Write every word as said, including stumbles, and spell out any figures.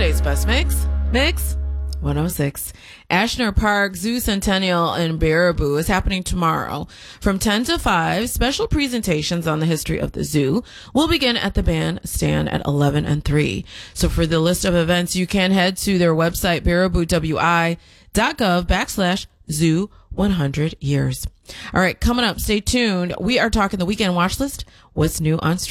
today's best mix. Mix one oh six. Ashner Park Zoo Centennial in Baraboo is happening tomorrow from ten to five. Special presentations on the history of the zoo will begin at the bandstand at eleven and three. So for the list of events, you can head to their website, baraboo w i dot gov backslash zoo one hundred years. All right, coming up, stay tuned. We are talking the weekend watch list. What's new on stream?